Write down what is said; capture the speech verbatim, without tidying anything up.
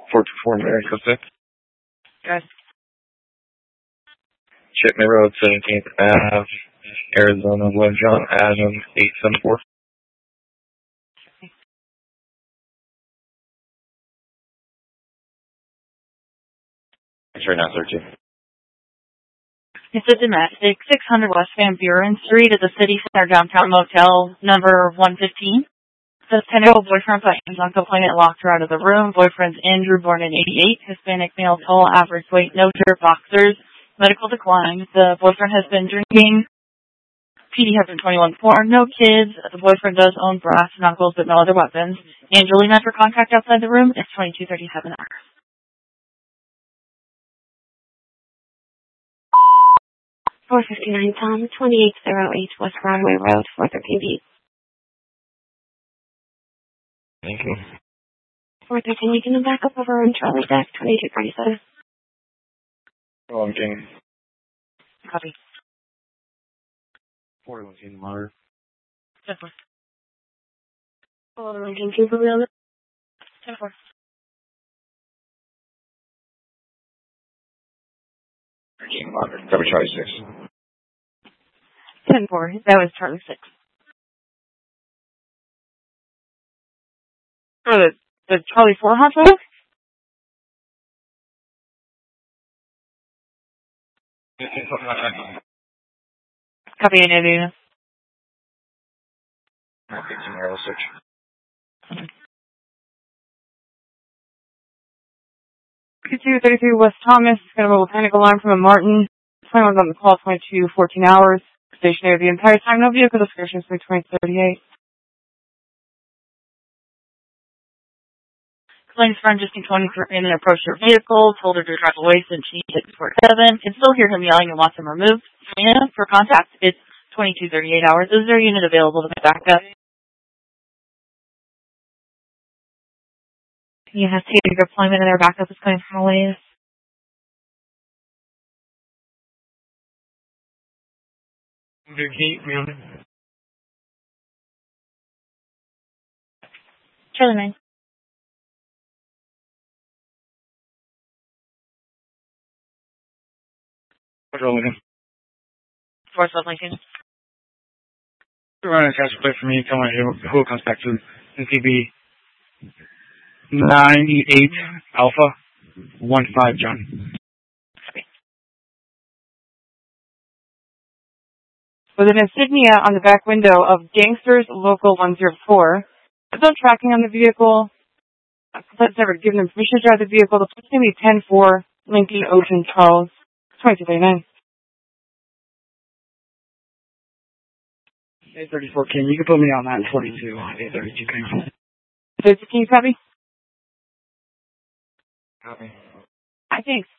four two four America six. Good. Chipman Road, seventeenth Avenue, Arizona, one John Adams, eight seven four. It's right now, thirteen. It's a domestic, six hundred West Van Buren Street at the City Center Downtown Motel, number one fifteen. Says ten-year-old boyfriend put hands on complainant, locked her out of the room. Boyfriend's Andrew, born in eighty-eight, Hispanic male, tall, average weight, no shirt, boxers, medical decline. The boyfriend has been drinking. P D has been twenty-one four, no kids. The boyfriend does own brass knuckles but no other weapons. Angelina for contact outside the room is twenty-two thirty-seven hours. four fifty-nine Tom, twenty-eight oh eight West Broadway Road, four thirteen B. Thank you. four thirteen, you can back up over on Charlie Deck, twenty-two thirty-seven. Oh, I'm King. Copy. four one King, Mother. ten four. Hello, Lincoln, can you put me on it? ten four. King, Mother. Cover Charlie six. ten four. That was Charlie six. Oh, the, the Charlie four hospital? Copy, Angelina. fifteen Arrow six. two two thirty-three West Thomas, got a little panic alarm from a Martin. Someone was on the call twenty-two fourteen hours. Stationary the entire time, no vehicle descriptions for twenty thirty-eight. Claims friend just twenty and then approached her vehicle, told her to drive away since she hit four seven. Can still hear him yelling and wants him removed. Yeah, for contact, it's twenty-two thirty-eight hours. Is there a unit available to make backup? You have stated deployment and their backup is coming from Alays. Keep me on it. Charlie nine. What's wrong with him? Four South Lincoln. Run a cash play for me. Tell me who, who comes back to N C B ninety-eight Alpha one five John. With an insignia on the back window of Gangsters Local one zero four. There's no tracking on the vehicle. Let's never given them permission to drive the vehicle. The place name is ten four Lincoln Ocean Charles. twenty-two thirty-nine. eight thirty-four King. You can put me on that in forty-two. eight thirty-two King. Can you copy? Copy. I think.